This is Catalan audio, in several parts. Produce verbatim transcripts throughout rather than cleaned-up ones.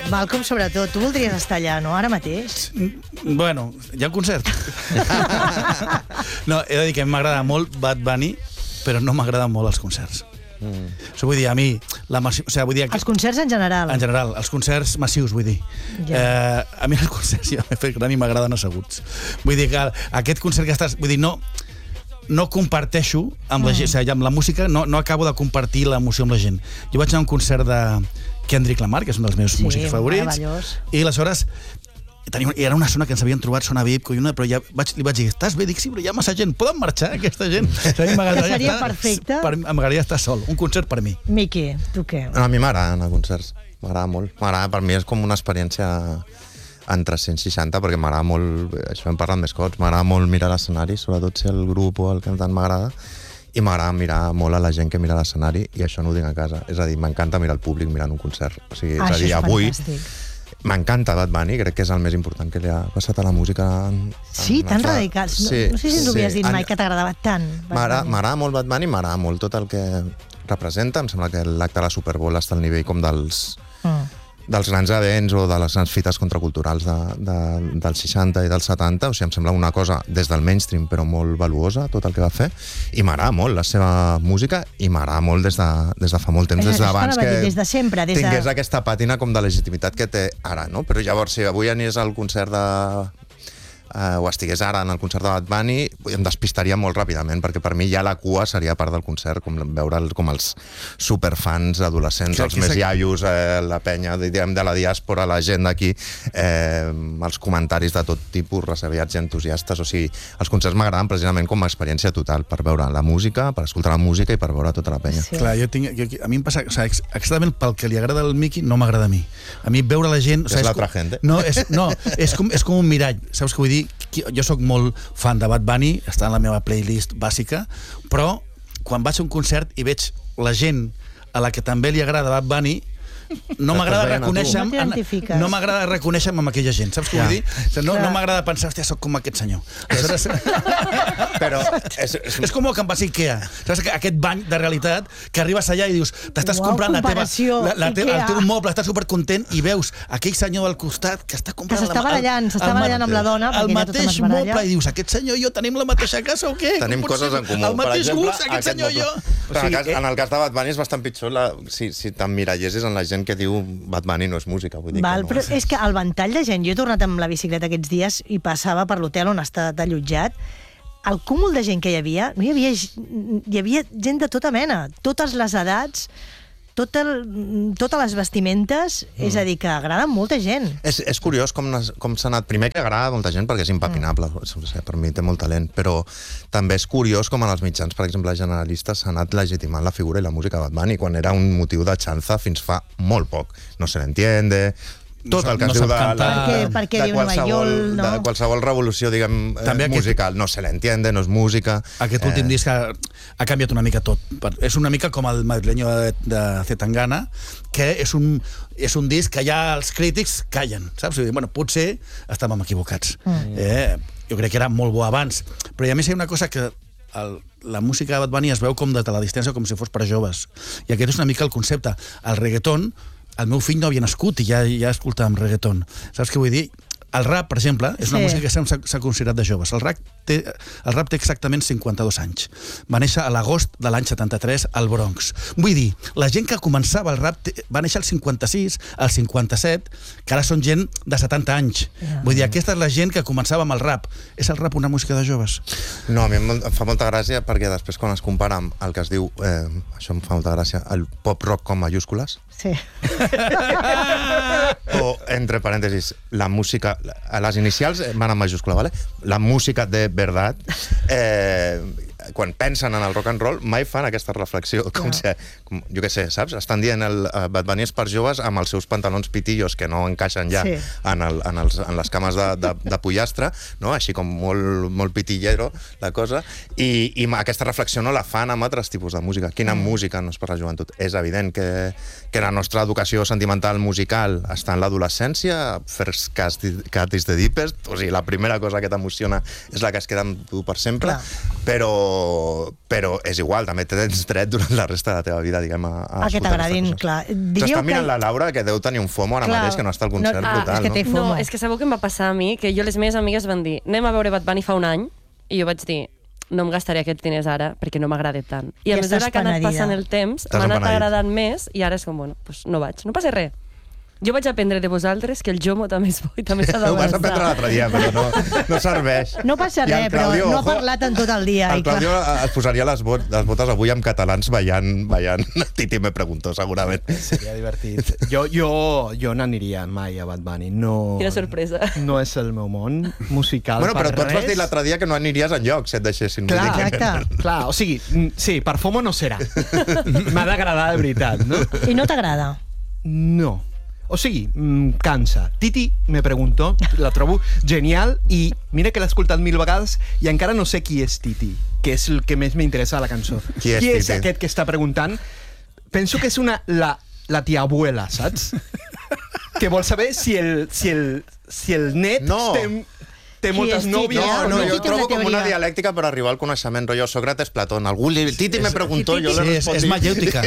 Malcolm, sobretot, tu voldries estar allà, no?, ara mateix? Bueno, hi ha un concert. No, he de dir que m'agrada molt Bad Bunny, però no m'agraden molt els concerts. Mm. O sigui, vull dir, a mi... La massi... o sigui, vull dir, els concerts en general. En general, els concerts massius, vull dir. Yeah. Eh, a mi els concerts ja m'he fet gran i m'agraden asseguts. Vull dir que aquest concert que estàs... Vull dir, no... no comparteixo amb la, mm. gent, o sigui, amb la música, no, no acabo de compartir l'emoció amb la gent. Jo vaig anar a un concert de Kendrick Lamar, que és un dels meus sí, músics favorits, i aleshores tenia, era una zona que ens havien trobat, zona V I P, però ja vaig, li vaig dir, estàs bé? Dic, sí, però hi ha massa gent, poden marxar aquesta gent? Que seria perfecte. M'agradaria estar sol, un concert per mi. Miqui, tu què? A mi m'agraden els concerts, m'agrada molt. M'agrada, per mi és com una experiència en tres-cents seixanta, perquè m'agrada molt, això hem parlat més cops, m'agrada molt mirar l'escenari, sobretot si el grup o el cantant m'agrada, i m'agrada mirar molt a la gent que mira l'escenari, i això no ho dic a casa. És a dir, m'encanta mirar el públic mirant un concert. O sigui, és ah, a dir, és avui m'encanta Bad Bunny, crec que és el més important que li ha passat a la música. En, sí, en tan la... radicals. Sí, no, no sé si ens ho havies sí. dit mai, que t'agradava tant. M'agrada molt Bad Bunny, m'agrada molt tot el que representa. Em sembla que l'acte de la Super Bowl està al nivell com dels... Mm. dels grans events o de les grans fites contraculturals de, de, dels seixanta i dels setanta, o sigui, em sembla una cosa des del mainstream però molt valuosa, tot el que va fer, i m'agrada molt la seva música, i m'agrada molt des de, des de fa molt temps, des d'abans que des de sempre, des tingués de... aquesta pàtina com de legitimitat que té ara, no? Però llavors, si avui anés al concert de... Uh, o estigués ara en el concert de Bad Bunny, em despistaria molt ràpidament, perquè per mi ja la cua seria part del concert, com veure el, com els superfans adolescents, que, els més se... iaios, eh, la penya diguem, de la diàspora, la gent d'aquí, eh, els comentaris de tot tipus, resabiats i entusiastes. O sigui, els concerts m'agraden precisament com a experiència total, per veure la música, per escoltar la música i per veure tota la penya. Sí. Clar, jo tinc, jo, a mi em passa, o sigui, exactament pel que li agrada al Miqui, no m'agrada a mi. A mi veure la gent... O sigui, és l'altra gent, eh? No, és, no és, com, és com un mirall, saps què vull dir? Jo sóc molt fan de Bad Bunny, està en la meva playlist bàsica, però quan vaig a un concert i veig la gent a la que també li agrada Bad Bunny, no m'agrada reconèixer-me no, no m'agrada reconèixer-me amb aquella gent, saps què vull dir? O sigui, no no m'agrada pensar, hòstia, soc com aquest senyor. Aleshores, però és, és... és com que em vas a Ikea, saps? Aquest bany de realitat que arribes allà i dius, t'estàs wow, comprant la teva, la, la teva, el teu moble, estàs supercontent i veus aquell senyor al costat que està comprant... Que s'està barallant, s'està barallant amb la dona, el mateix moble, i dius, aquest senyor i jo tenim la mateixa casa o què? Tenim coses en comú. El mateix gust, aquest senyor i jo. En el cas de Bad Bunny és bastant pitjor si t'emmirallessis en la gent que diu Bad Bunny no és música, vull dir Val, que no. Però és que el ventall de gent, jo he tornat amb la bicicleta aquests dies i passava per l'hotel on està allotjat, el cúmul de gent que hi havia, no hi havia, hi havia gent de tota mena, totes les edats, tot el, totes les vestimentes, mm. és a dir, que agrada molta gent. És, és curiós com, com s'ha anat. Primer que agrada molta gent perquè és impepinable, mm. per mi té molt talent, però també és curiós com en els mitjans, per exemple, generalistes, s'ha anat legitimant la figura i la música de Bad Bunny, quan era un motiu de xanza fins fa molt poc. No se l'entiende... tot el que no es diu de, la, perquè, perquè de, qualsevol, no? de qualsevol revolució, diguem, també musical. Aquest, no se l'entiende, no és música. Aquest últim eh... disc ha, ha canviat una mica tot. És una mica com el madrileño de, de Zetangana, que és un, és un disc que ja els crítics callen, saps? Bueno, potser estàvem equivocats. Mm. Eh, jo crec que era molt bo abans. Però a més hi ha una cosa que el, la música de Bad Bunny es veu com de la distància, com si fos per joves. I aquest és una mica el concepte. El reggaeton, el meu fill no havia nascut i ja, ja escoltàvem reggaeton. Saps què vull dir? El rap, per exemple, és una sí. música que s'ha considerat de joves. El rap, té, el rap té exactament cinquanta-dos anys. Va néixer a l'agost de l'any setanta-tres al Bronx. Vull dir, la gent que començava el rap té, va néixer al cinquanta-sis, al cinquanta-set, que ara són gent de setanta anys. Yeah. Vull dir, aquesta és la gent que començava amb el rap. És el rap una música de joves? No, a mi em fa molta gràcia perquè després quan es compara amb el que es diu, eh, això em fa molta gràcia, el pop-rock com mayúscules. Sí. O, entre parèntesis, la música... A les inicials van en majúscula, ¿vale? La música de verdad, eh, quan pensen en el rock and roll, mai fan aquesta reflexió. Com si, com, jo què sé, saps? Estan dient el uh, Bad Bunny és per joves amb els seus pantalons pitillos que no encaixen ja sí. en, el, en, els, en les cames de, de, de pollastre, no? Així com molt, molt pitillero la cosa, i, i aquesta reflexió no la fan amb altres tipus de música. Quina mm. música no és per la joventut? És evident que, que la nostra educació sentimental musical està en l'adolescència, First Cat is the Deepest, o sigui, la primera cosa que t'emociona és la que es queda amb tu per sempre, Clar. però però és igual, també tens dret durant la resta de la teva vida, diguem, a, a El que t'agradin, clar. T'està mirant la Laura, que deu tenir un FOMO ara mateix, que no està al concert No, ah, brutal, és que té no? FOMO. No, és que sabeu què em va passar a mi? Que jo les meves amigues van dir anem a veure Bad Bunny fa un any, i jo vaig dir no em gastaré aquests diners ara perquè no m'agrada tant. I a I mesura estàs que ha anat penedida. passant el temps, Estàs m'ha anat empenedit. agradant més i ara és com, bueno, pues no vaig. No passa res. Jo vaig aprendre de vosaltres que el Jomo també és bo i també s'ha Ho vas d'avançar. aprendre l'altre dia, però no, no serveix. No passa I el res, però Claudio, no ha ojo, parlat en tot el dia. El i clar. Claudio es posaria les, bot, les botes avui amb catalans ballant, ballant Titi me preguntó, segurament. Seria divertit. Jo, jo, jo n'aniria mai a Bad Bunny. No, Quina sorpresa. No és el meu món musical Bueno, però per tu ens vas res. dir l'altre dia que no aniries enlloc si et deixessin. Clar, Vull dir que- Exacte. clar, o sigui, mm, sí, per FOMO no serà. M'ha d'agradar de veritat, no? I no t'agrada? No. O sigui, mm, cansa. Titi me preguntó, la trobo genial i mira que l'he escoltat mil vegades i encara no sé qui és Titi, que és el que més m'interessa de la cançó. Qui és qui és Titi? aquest que està preguntant? Penso que és una, la, la tia abuela, saps? Que vol saber si el, si el, si el net No. té, té Qui moltes és Titi? nòvies. No, no, No, jo Titi ho trobo té una com una teoria. dialèctica per arribar al coneixement, rotllo Sócrates, Platón. Algú li... Titi me preguntó, jo Sí, le és, respondí. és mayèutica.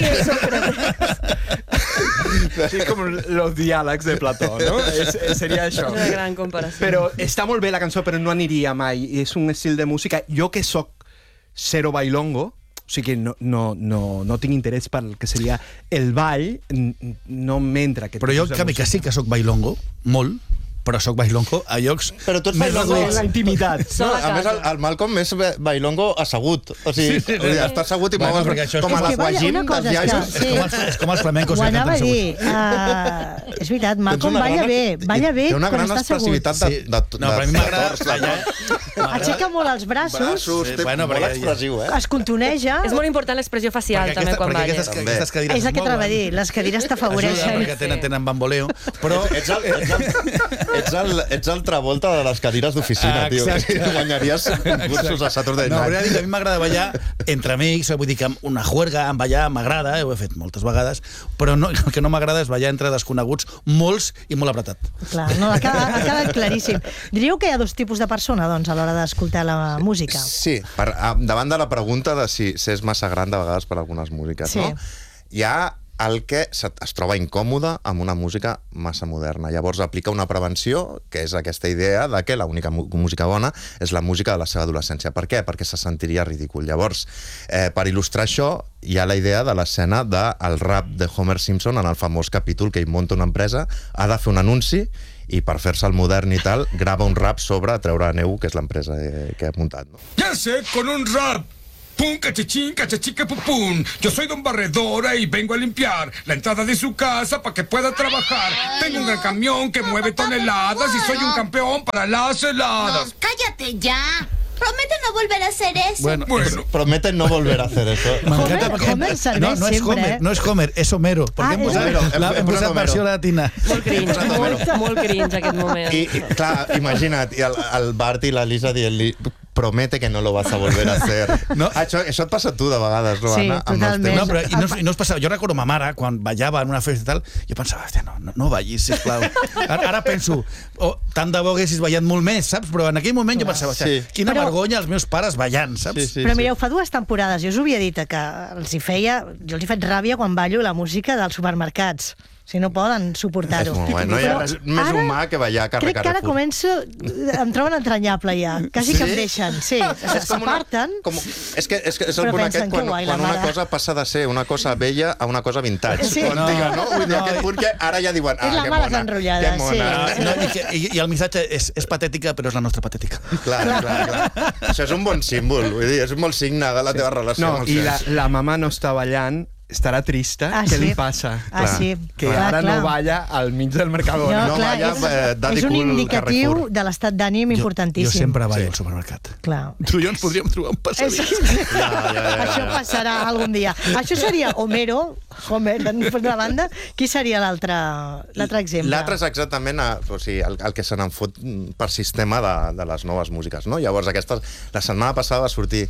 Sí, com los diàlegs de Plató, no? És, seria això. És una gran comparació. Però està molt bé la cançó, però no aniria mai. És un estil de música... Jo que sóc zero bailongo, o sigui que no, no, no, no tinc interès per el que seria el ball, n- no m'entra aquest Però jo, tipus en de canvi, que sí música. que sóc bailongo, molt, però sóc bailongo a llocs Però tu ets més bailongo reduïts. En la intimitat. No, Sol a a més, el, casa. el Malcolm és bailongo assegut. O sigui, Sí, sí, sí. o sigui està assegut i Bueno, mou perquè els, això és com com a És les que, vaja, guagim una cosa dels és que- iaios. És com els, és com els flamencos Ho que anava a canten dir. asseguts. Uh, és veritat, Malcolm balla bé, balla bé Té una quan gran està assegut. expressivitat de, Sí. de, de, No, però a mi m'agrada de- ballar. Aixeca molt els braços, braços, Sí, té bueno, molt perquè- expressiu, eh? es contoneja. És molt important l'expressió facial, Perquè, també, aquesta, quan perquè balla. aquestes, També. aquestes cadires És el que es mouen. t'anava a dir, les cadires Ajuda, t'afavoreixen. perquè tenen, tenen bamboleo, però... Ets el, ets, el, ets, el, ets el Travolta de les cadires d'oficina, tio. Exacte. Guanyaries concursos a Saturday No, Night. hauria de dir que a mi m'agrada ballar entre amics, vull dir que una juerga, en ballar m'agrada, ho he fet moltes vegades, però no, el que no m'agrada és ballar entre desconeguts, molts i molt apretat. Clar, no, ha quedat, ha quedat claríssim. Diríeu que hi ha dos tipus de persona, doncs, a l'hora d'escoltar la música. Sí, per, a, davant de la pregunta de si s'és massa gran de vegades per algunes músiques, Sí. no? Hi ha el que se- es troba incòmode amb una música massa moderna. Llavors aplica una prevenció, que és aquesta idea de que l'única mu- música bona és la música de la seva adolescència. Per què? Perquè se sentiria ridícul. Llavors, eh, per il·lustrar això, hi ha la idea de l'escena del rap de Homer Simpson en el famós capítol que ell monta una empresa, ha de fer un anunci i per fer-se el modern i tal, grava un rap sobre treure neu, que és l'empresa eh, que ha muntat. No? Ya sé, con un rap. Pum, cachachín, cachachica, pum, pum. Yo soy don Barredora y vengo a limpiar la entrada de su casa para que pueda trabajar. Tengo un gran camión que mueve toneladas y soy un campeón para las heladas. Cállate ya. Promete no volver a hacer eso. Bueno, Bueno, Prometen no volver a hacer eso. m'encanta Homer- perquè... Homer serveix no, no és sempre, Homer, eh? no és Homer, és Homero, perquè Ah, hem és posat, Homero. la, Hem hem posat posat Homero. versió latina. Molt cringe, molt, molt cringe aquest moment. I, i clar, imagina't, i el, el Bart i la Lisa dient-li promete que no lo vas a volver a hacer. No. Ah, això, això et passa a tu de vegades, no, Sí, Anna? Amb els totalment. teus- No, però i no, i no es passava. Jo recordo ma mare, quan ballava en una festa i tal, jo pensava, hòstia, no, no, no ballis, sisplau. Ara, ara penso, oh, tant de bo haguessis ballat molt més, saps? Però en aquell moment jo pensava, hòstia, Sí. quina Però- vergonya els meus pares ballant, saps? Sí, sí, Però sí. mireu, fa dues temporades, jo us ho havia dit, que els hi feia, jo els hi faig ràbia quan ballo la música dels supermercats. Si no poden suportar-ho. És molt guai, no hi ha res més humà que ballar a carrer Crec que ara Carrefour. començo... Em troben entranyable ja. Quasi que em Sí? deixen. Sí, És com una- s'aparten. Com, és que és, que és el Però punt pensen aquest que quan, guai, la quan una mare. cosa passa de ser una cosa vella a una cosa vintage. Sí. O antiga, no? Vull dir, No, aquest punt que ara ja diuen... Ah, És la que mala mona, enrotllada, que mona. Ah, no, i, que, i, I el missatge és, és patètica, però és la nostra patètica. Clar, clar, clar. Això és un bon símbol, vull dir, és un molt signe de la teva relació No, amb els i la, seus. la mamà no està ballant, estarà trista. Ah, Què sí? li passa? Ah, Clar. sí. Que Clar, ara clar. no balla al mig del Mercadona. No, No clar, balla, eh, és, daddy és un cool indicatiu Carrefour. de l'estat d'ànim importantíssim. Jo sempre ballo Sí. al supermercat. Clar. Tu i jo ens podríem trobar un És, passadís. Ja, ja, ja, Això ja. passarà algun dia. Això seria Homero, Homer, d'una banda. Qui seria l'altre l'altre exemple? L'altre és exactament a, o sigui, el, el que se n'en fot per sistema de, de les noves músiques, no? Llavors, aquesta, la setmana passada va sortir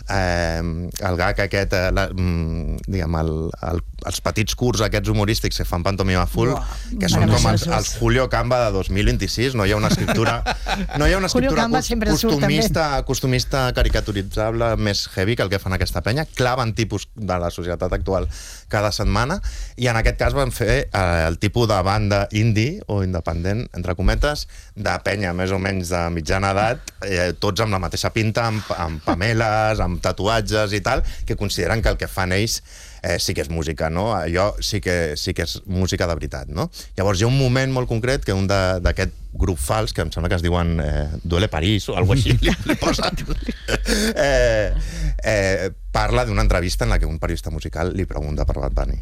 eh, el gag aquest, eh, la, mm, diguem, el, el, els petits curts aquests humorístics que fan pantomima full, Uah, que són com els, meravellosos. els Julio Camba de dos mil vint-i-sis, no hi ha una escriptura, no hi ha una Julio escriptura Camba cos- sempre surt costumista, costumista caricaturitzable més heavy que el que fan aquesta penya, claven tipus de la societat actual cada setmana, i en aquest cas van fer eh, el tipus de banda indie o independent, entre cometes, de penya més o menys de mitjana edat, eh, tots amb la mateixa pinta, amb, amb pameles, amb tatuatges i tal, que consideren que el que fan ells eh, sí que és música, no? Allò sí que, sí que és música de veritat, no? Llavors hi ha un moment molt concret que un de- d'aquest grup fals, que em sembla que es diuen eh, Duele París o alguna cosa així, li, li posa, eh, eh, parla d'una entrevista en la que un periodista musical li pregunta per Bad Bunny.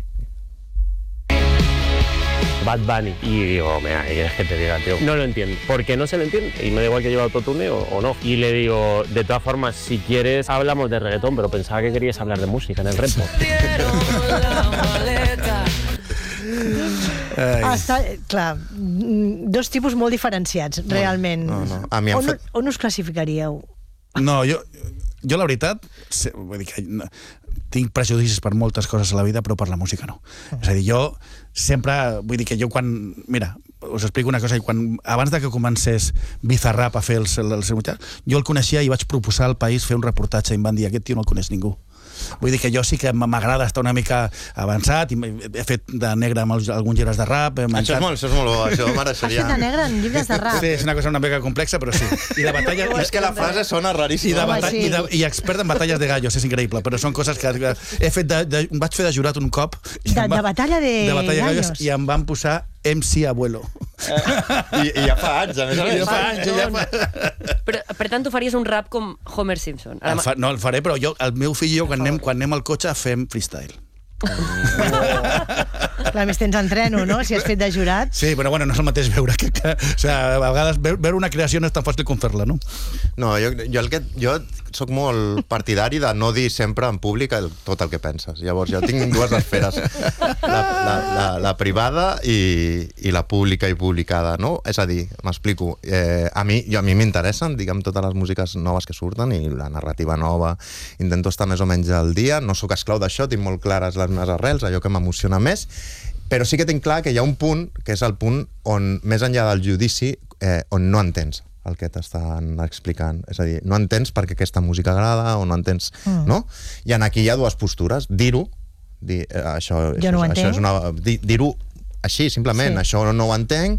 Bad Bunny. Y digo, mira, ¿qué quieres que te diga, tío? No lo entiendo. ¿Por qué no se lo entiende? Y me da igual que lleve autotune o, o no. Y le digo, de todas formas, si quieres, hablamos de reggaetón, pero pensaba que querías hablar de música en el repo. Ah, està, clar, mm, dos tipus molt diferenciats, realment. no, no. A mi em on, fet- on us classificaríeu? No, jo, jo la veritat, se- vull dir que no, tinc prejudicis per moltes coses a la vida, però per la música no. Mm. És a dir, jo sempre, vull dir que jo quan, mira, us explico una cosa, quan, abans de que comencés Bizarrap a fer el, el, el seu mitjà, jo el coneixia i vaig proposar al País fer un reportatge i em van dir, aquest tio no el coneix ningú. Vull dir que jo sí que m'agrada estar una mica avançat, i he fet de negre amb els, alguns llibres de rap. Això és molt, això és molt bo, això Has mereixeria... fet de negre en llibres de rap. Sí, és una cosa una mica complexa, però sí. I de batalla... És que la frase sona I, de raríssima. Home, bata sí. i, de, i expert en batalles de gallos, és increïble, però són coses que, que he fet de, de, em vaig fer de jurat un cop. i De- em va- de batalla de de batalla gallos. I em van posar M C Abuelo. I, I ja fa anys, a més a més. Ja fa anys, ja fa... Però, per tant, tu faries un rap com Homer Simpson. Ara El fa, no, el faré, però jo, el meu fill i jo, quan anem, quan anem al cotxe, fem freestyle. Clar, a més tens entreno, no? Si has fet de jurat. Sí, però bueno, no és el mateix veure que... que o sigui, a vegades veure, veure una creació no és tan fàcil com fer-la, no? No, jo, jo, el que, jo sóc molt partidari de no dir sempre en públic el, tot el que penses. Llavors, jo tinc dues esferes, la, la, la, la privada i, i la pública i publicada, no? És a dir, m'explico, eh, a mi jo, a mi m'interessen, diguem, totes les músiques noves que surten i la narrativa nova, intento estar més o menys al dia, no sóc esclau d'això, tinc molt clares les meves arrels, allò que m'emociona més, però sí que tinc clar que hi ha un punt, que és el punt on, més enllà del judici, eh, on no entens el que t'estan explicant. És a dir, no entens per què aquesta música agrada o no entens... Mm. No? I en aquí hi ha dues postures. Dir-ho, dir, eh, això, Jo no ho això, això és entenc. una, dir, dir-ho així, simplement, Sí. això no ho entenc,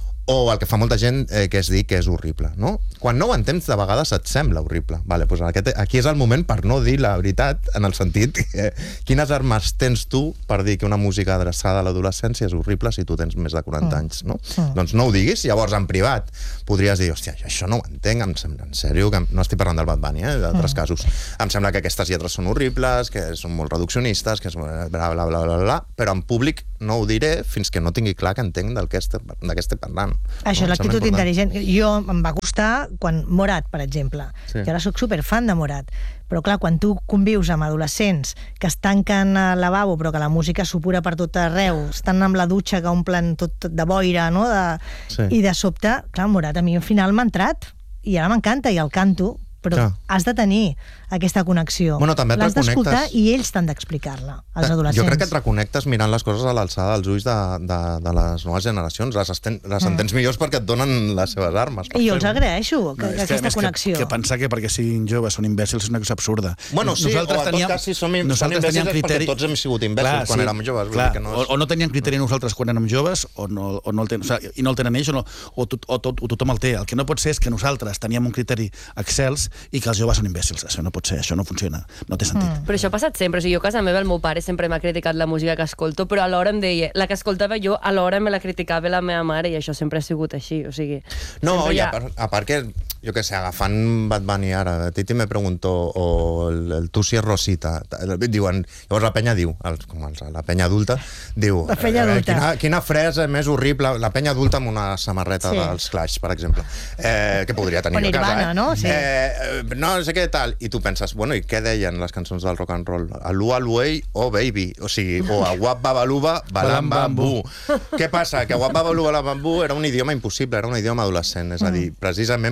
o el que fa molta gent, eh, que és dir que és horrible, no? Quan no ho entens, de vegades et sembla horrible. Vale, doncs aquest, aquí és el moment per no dir la veritat, en el sentit que quines armes tens tu per dir que una música adreçada a l'adolescència és horrible si tu tens més de quaranta anys, no? Mm. Doncs no ho diguis, llavors en privat podries dir, hòstia, jo això no ho entenc, em sembla, en sèrio, que no estic parlant del Bad Bunny, eh, d'altres Mm. casos. Em sembla que aquestes lletres són horribles, que són molt reduccionistes, que és bla, bla, bla, bla, bla, bla, però en públic no ho diré fins que no tingui clar que entenc del que estic, de què estic parlant. Això és No? Em l'actitud sembla important. intel·ligent. Jo em va costar quan Morat, per exemple. Sí. Jo ara sóc superfan de Morat. Però clar, quan tu convius amb adolescents que es tanquen al lavabo però que la música supura per tot arreu, estan amb la dutxa que omplen tot de boira, no? De... Sí. I de sobte, clar, Morat a mi al final m'ha entrat i ara m'encanta i el canto, però Clar. has de tenir aquesta connexió. Bueno, també et L'has d'escoltar reconnectes. i ells t'han d'explicar-la, els adolescents. Jo crec que et reconnectes mirant les coses a l'alçada dels ulls de, de, de les noves generacions. Les, esten, les Mm. entens millors perquè et donen les seves armes. per I jo els fer-ho. agraeixo, que, No, és que, a aquesta més, connexió. Que, que pensar que perquè siguin joves són imbècils és una cosa absurda. Bueno, sí, o en tot cas, si som, som nosaltres imbècils teníem és perquè criteri- tots hem sigut imbècils quan érem joves. Vull Clar, dir que no és... o, o no teníem criteri nosaltres quan érem joves, o no, o no el tenen, o sigui, i no el tenen ells, o, no, o, tot, o, tot, o tothom el té. El que no pot ser és que nosaltres teníem un criteri excels i que els joves són imbècils. Això no pot ser, això no funciona, no té sentit. Mm. Però això ha passat sempre. O sigui, jo a casa meva, el meu pare sempre m'ha criticat la música que escolto, però alhora em deia, la que escoltava jo, alhora me la criticava la meva mare, i això sempre ha sigut així. O sigui, No, sempre i hi a ha- part, a part que, jo què sé, agafant Bad Bunny ara, Titi me preguntó, o el, el Tu si és Rosita, diuen, llavors la penya diu, els, com els, la penya adulta, diu, La penya eh, adulta. quina, quina fresa més horrible, la penya adulta amb una samarreta Sí. sí. dels Clash, per exemple, eh, que podria tenir O jo a casa, Nirvana, eh? no? Sí. Eh, eh, no, no sé què tal, i tu penses, bueno, i què deien les cançons del rock and roll? Alu Aluei o Baby, o sigui, o a Wap Babaluba, Balam Bambu. Què passa? Que Wap Babaluba, Balam Bambu era un idioma impossible, era un idioma adolescent, és a dir, precisament buscava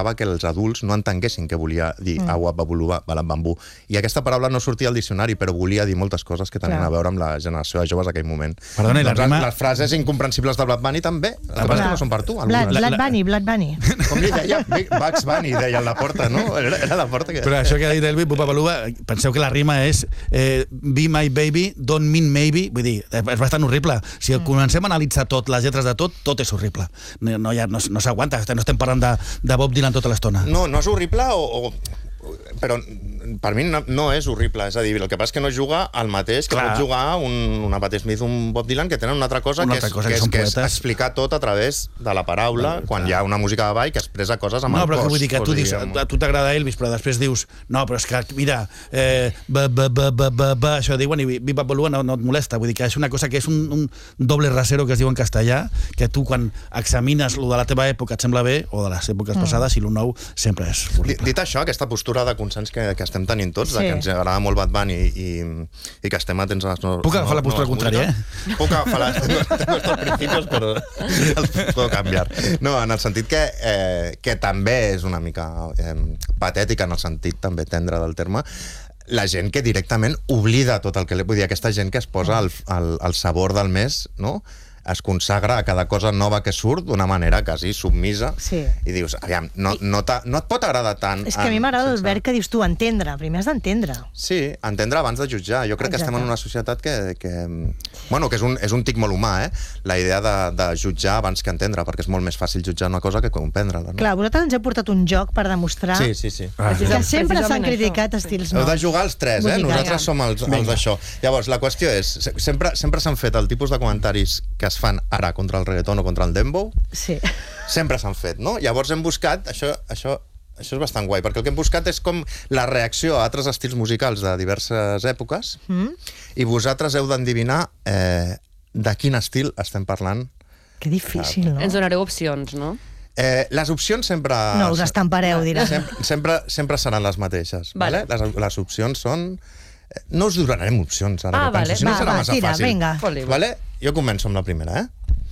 semblava que els adults no entenguessin què volia dir Mm. agua, babuluba, balambambú. I aquesta paraula no sortia al diccionari, però volia dir moltes coses que tenien Clar. a veure amb la generació de joves d'aquell moment. Perdona, i la doncs rima- les frases incomprensibles de Blood Bunny també. El que passa és que no són per tu, Blood, algunes. Blood Bunny, Blood Bunny. Com li deia? Bugs Bunny, deia a la porta, no? Era, era la porta que... Però això que ha dit Elvi, Bupa Baluba, penseu que la rima és eh, be my baby, don't mean maybe, vull dir, és bastant horrible. Si mm. comencem a analitzar tot, les lletres de tot, tot és horrible. No, no, hi ha, no, no s'aguanta, no estem parlant de, de Bob Dylan tota l'estona. No, no és horrible o... o però per mi no, no és horrible, és a dir, el que passa és que no juga al mateix que Clar. pot jugar un, una Patti Smith, un Bob Dylan, que tenen una altra cosa, Una que, altra és, cosa, que, que és, són que és poetes. explicar tot a través de la paraula, No, quan clar. hi ha una música de ball que expressa coses amb No, el però cos. que vull dir que tu o sigui, dius, amb- a tu t'agrada Elvis, però després dius, no, però és que, mira, eh, ba, ba, ba, ba, ba, ba, això diuen i Viva Bolua no, no et molesta. Vull dir que és una cosa que és un, un doble rasero que es diu en castellà, que tu quan examines lo de la teva època et sembla bé, o de les èpoques mm. passades, i lo nou sempre és Dit, horrible. dit això, aquesta postura de consens que, que estem tenint tots, Sí. de que ens agrada molt Bad Bunny i, i que estem atents a les no, Puc agafar la postura noves contrària, músiques. Puc agafar la... Tengo estos principios, però els puedo canviar. No, en el sentit que, eh, que també és una mica eh, patètica, en el sentit també tendre del terme, la gent que directament oblida tot el que... Vull dir, aquesta gent que es posa el, el, el sabor del mes, no?, es consagra a cada cosa nova que surt d'una manera quasi submisa, Sí. i dius, aviam, no, no, no et pot agradar tant... És que a mi en- m'agrada el sense- verb que dius tu, entendre. Primer has d'entendre. Sí, entendre abans de jutjar. Jo crec que Exacte. estem en una societat que... que bueno, que és un, és un tic molt humà, eh? La idea de, de jutjar abans que entendre, perquè és molt més fàcil jutjar una cosa que comprendre-la. No? Clar, vosaltres ens heu portat un joc per demostrar Sí, sí, sí. Ah, que sempre s'han Precisament criticat estils Heu nous. de jugar els tres, eh? Musical. Nosaltres som els, els d'això. Llavors, la qüestió és, se- sempre sempre s'han fet el tipus de comentaris que es fan ara contra el reggaeton o contra el dembow, Sí. sempre s'han fet, no? Llavors hem buscat, això, això, això és bastant guai, perquè el que hem buscat és com la reacció a altres estils musicals de diverses èpoques, Mm? i vosaltres heu d'endevinar eh, de quin estil estem parlant. Que difícil, no? Ens donareu opcions, no? Eh, les opcions sempre... No, us estampareu, dirà. Sempre, sempre, sempre seran les mateixes. Vale. Vale? Les, les opcions són... eh, No us donarem opcions, ara Ah, que penso, vale. si no Va, serà va, massa tira, fàcil. vinga. Foli. ¿Vale? Yo comenzo amb la primera, ¿eh?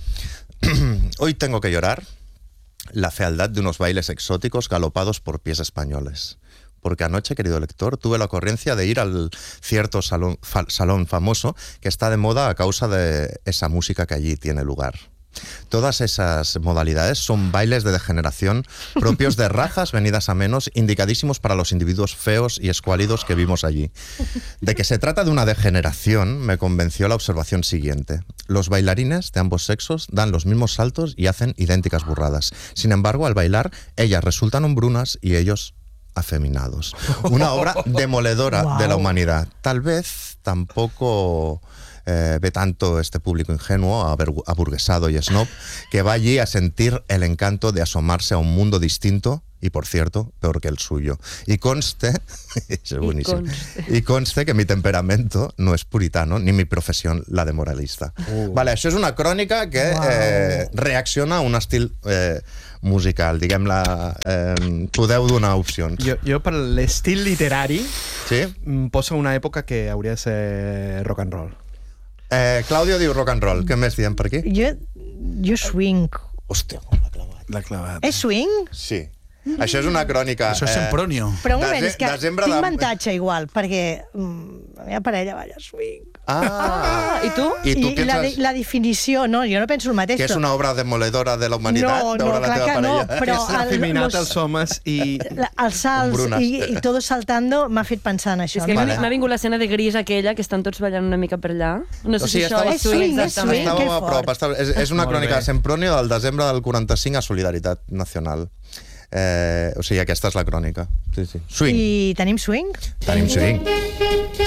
Hoy tengo que llorar la fealdad de unos bailes exóticos galopados por pies españoles. Porque anoche, querido lector, tuve la ocurrencia de ir al cierto salón, fa- salón famoso que está de moda a causa de esa música que allí tiene lugar. Todas esas modalidades son bailes de degeneración propios de razas venidas a menos, indicadísimos para los individuos feos y escuálidos que vimos allí. De que se trata de una degeneración me convenció la observación siguiente. Los bailarines de ambos sexos dan los mismos saltos y hacen idénticas burradas. Sin embargo, al bailar, ellas resultan hombrunas y ellos afeminados. Una obra demoledora Wow. de la humanidad. Tal vez tampoco... Eh, ve tanto este público ingenuo, avergu- aburguesado y snob, que va allí a sentir el encanto de asomarse a un mundo distinto y, por cierto, peor que el suyo. Y conste, eso es Y buenísimo, conste. y conste que mi temperamento no es puritano, ni mi profesión la de moralista. Uh. Vale, això és una crònica que Wow. eh, reacciona a un estil eh, musical, diguem-la... Eh, podeu donar opcions. Jo, jo per l'estil literari, Sí? em posa una època que hauria de ser rock and roll. Eh, Claudio diu rock and roll. Què més diem per aquí? Jo, jo swing. Hòstia, com l'ha clavat. La clavat. És swing? Sí. Això és una crònica... Això és Sempronio. Però un moment, Dese- és que desembre tinc de- avantatge igual, perquè mm, la meva parella balla swing. Ah, I tu? I tu I la, piensas de- la definició, no, jo no penso el mateix. que és però- una obra demoledora de la humanitat? No, no, veure la clar teva que no, parella? però- és afeminat los- els homes i... La, els salts Hombrunes. i, i tot saltando m'ha fet pensar en això. És que no? Vale. m'ha vingut l'escena de Gris aquella, que estan tots ballant una mica per allà. No sé O sigui, si això estava- és swing, És swing, és exactament. swing. que Estàveu a fort. prop. Estava, és, és una Molt crònica bé. de Sempronio del desembre del quaranta-cinc a Solidaritat Nacional. Eh, o sigui, aquesta és la crònica. Sí, sí. Swing. I tenim swing? Tenim swing.